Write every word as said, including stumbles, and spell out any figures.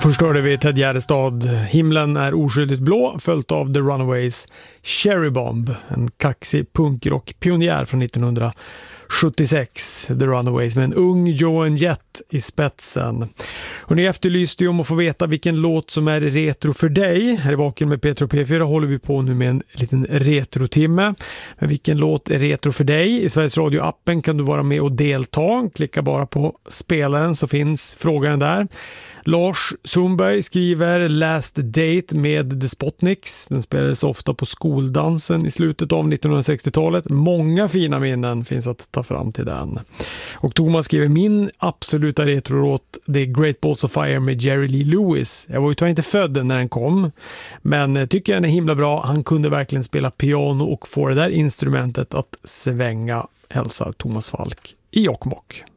Först hörde vi Ted Gärdestad, Himlen är oskyldigt blå, följt av The Runaways Cherry Bomb, en kaxig punkrock-pionjär från nittonhundrasjuttiosex, The Runaways, med en ung Joan Jett i spetsen. Och ni efterlyste ju om att få veta vilken låt som är retro för dig. Här i Vaken med Petro P fyra håller vi på nu med en liten retrotimme. Men vilken låt är retro för dig? I Sveriges Radio-appen kan du vara med och delta. Klicka bara på spelaren så finns frågan där. Lars Sundberg skriver Last Date med The Spotniks. Den spelades ofta på skoldansen i slutet av nittonhundrasextiotalet. Många fina minnen finns att ta fram till den. Och Thomas skriver min absoluta retrolåt, det är Great Balls of Fire med Jerry Lee Lewis. Jag var ju tyvärr inte född när den kom, men tycker den är himla bra. Han kunde verkligen spela piano och få det där instrumentet att svänga. Hälsar Thomas Falk i Jokkmokk.